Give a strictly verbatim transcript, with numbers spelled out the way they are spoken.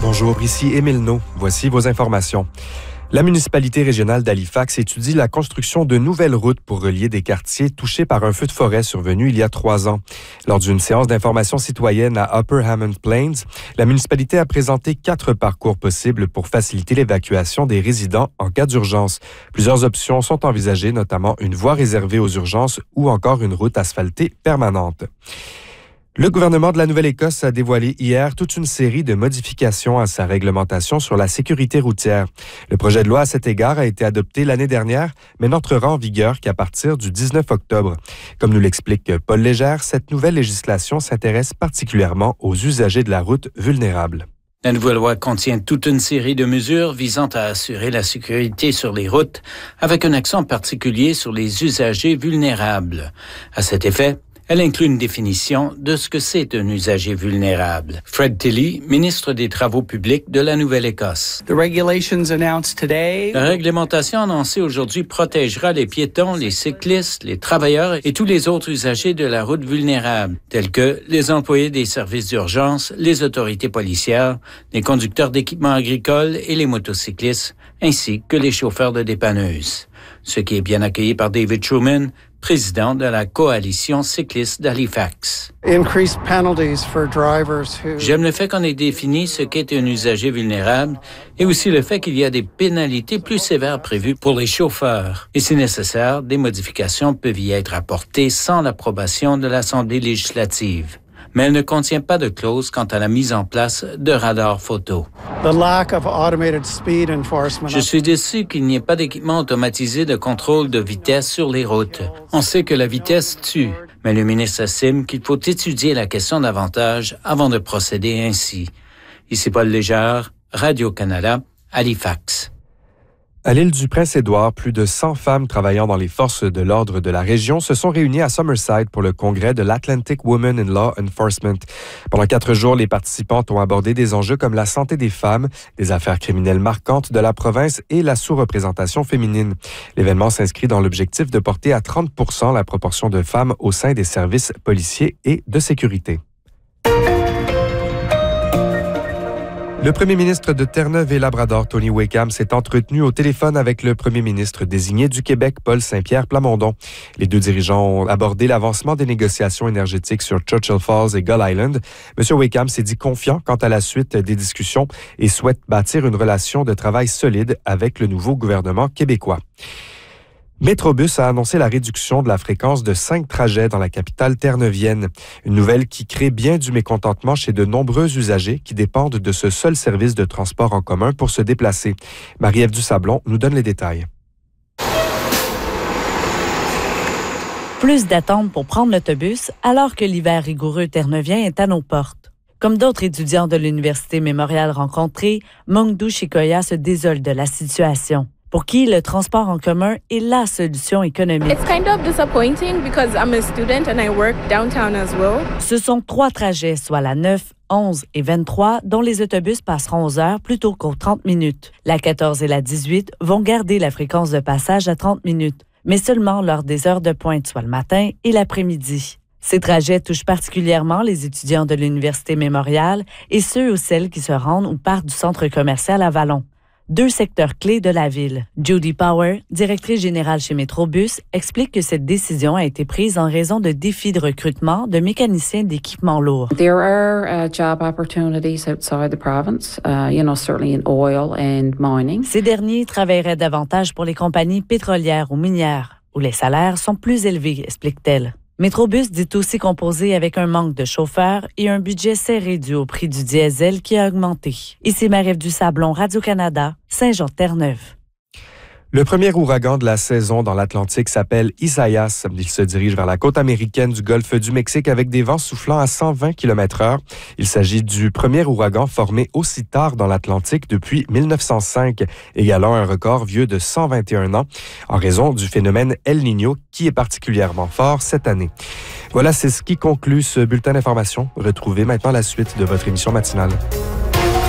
Bonjour, ici Émile No. Voici vos informations. La municipalité régionale d'Halifax étudie la construction de nouvelles routes pour relier des quartiers touchés par un feu de forêt survenu il y a trois ans. Lors d'une séance d'information citoyenne à Upper Hammond Plains, la municipalité a présenté quatre parcours possibles pour faciliter l'évacuation des résidents en cas d'urgence. Plusieurs options sont envisagées, notamment une voie réservée aux urgences ou encore une route asphaltée permanente. Le gouvernement de la Nouvelle-Écosse a dévoilé hier toute une série de modifications à sa réglementation sur la sécurité routière. Le projet de loi à cet égard a été adopté l'année dernière, mais n'entrera en vigueur qu'à partir du dix-neuf octobre. Comme nous l'explique Paul Légère, cette nouvelle législation s'intéresse particulièrement aux usagers de la route vulnérables. La nouvelle loi contient toute une série de mesures visant à assurer la sécurité sur les routes, avec un accent particulier sur les usagers vulnérables. À cet effet, elle inclut une définition de ce que c'est un usager vulnérable. Fred Tilley, ministre des Travaux publics de la Nouvelle-Écosse. The regulations announced today. La réglementation annoncée aujourd'hui protégera les piétons, les cyclistes, les travailleurs et tous les autres usagers de la route vulnérable, tels que les employés des services d'urgence, les autorités policières, les conducteurs d'équipements agricoles et les motocyclistes, ainsi que les chauffeurs de dépanneuses. Ce qui est bien accueilli par David Truman, président de la coalition cycliste d'Halifax. J'aime le fait qu'on ait défini ce qu'est un usager vulnérable et aussi le fait qu'il y a des pénalités plus sévères prévues pour les chauffeurs. Et si nécessaire, des modifications peuvent y être apportées sans l'approbation de l'Assemblée législative. Mais elle ne contient pas de clause quant à la mise en place de radars photo. Je suis déçu qu'il n'y ait pas d'équipement automatisé de contrôle de vitesse sur les routes. On sait que la vitesse tue, mais le ministre estime qu'il faut étudier la question davantage avant de procéder ainsi. Ici Paul Légère, Radio-Canada, Halifax. À l'île du Prince-Édouard, plus de cent femmes travaillant dans les forces de l'ordre de la région se sont réunies à Summerside pour le congrès de l'Atlantic Women in Law Enforcement. Pendant quatre jours, les participantes ont abordé des enjeux comme la santé des femmes, des affaires criminelles marquantes de la province et la sous-représentation féminine. L'événement s'inscrit dans l'objectif de porter à trente pour cent la proportion de femmes au sein des services policiers et de sécurité. Le premier ministre de Terre-Neuve et Labrador, Tony Wakeham, s'est entretenu au téléphone avec le premier ministre désigné du Québec, Paul Saint-Pierre Plamondon. Les deux dirigeants ont abordé l'avancement des négociations énergétiques sur Churchill Falls et Gull Island. M. Wakeham s'est dit confiant quant à la suite des discussions et souhaite bâtir une relation de travail solide avec le nouveau gouvernement québécois. Métrobus a annoncé la réduction de la fréquence de cinq trajets dans la capitale terre-neuvienne. Une nouvelle qui crée bien du mécontentement chez de nombreux usagers qui dépendent de ce seul service de transport en commun pour se déplacer. Marie-Ève Dusablon nous donne les détails. Plus d'attente pour prendre l'autobus alors que l'hiver rigoureux terre-neuvien est à nos portes. Comme d'autres étudiants de l'Université Mémorial rencontrés, Mongdou Shikoya se désole de la situation. Pour qui le transport en commun est la solution économique. It's kind of disappointing because I'm a student and I work downtown as well. Ce sont trois trajets, soit la neuf, onze et vingt-trois, dont les autobus passeront aux heures plutôt qu'aux trente minutes. La quatorze et la dix-huit vont garder la fréquence de passage à trente minutes, mais seulement lors des heures de pointe, soit le matin et l'après-midi. Ces trajets touchent particulièrement les étudiants de l'Université Mémorial et ceux ou celles qui se rendent ou partent du centre commercial à Vallon. Deux secteurs clés de la ville. Judy Power, directrice générale chez Métrobus, explique que cette décision a été prise en raison de défis de recrutement de mécaniciens d'équipements lourds. There are uh, job opportunities outside the province, uh, you know, certainly in oil and mining. Ces derniers travailleraient davantage pour les compagnies pétrolières ou minières, où les salaires sont plus élevés, explique-t-elle. Métrobus dit aussi composer avec un manque de chauffeurs et un budget serré dû au prix du diesel qui a augmenté. Ici Marie-Ève Dusablon, Radio-Canada, Saint-Jean-Terre-Neuve. Le premier ouragan de la saison dans l'Atlantique s'appelle Isaias. Il se dirige vers la côte américaine du golfe du Mexique avec des vents soufflant à cent vingt kilomètres heure. Il s'agit du premier ouragan formé aussi tard dans l'Atlantique depuis mille neuf cent cinq, égalant un record vieux de cent vingt et un ans, en raison du phénomène El Niño qui est particulièrement fort cette année. Voilà, c'est ce qui conclut ce bulletin d'information. Retrouvez maintenant la suite de votre émission matinale.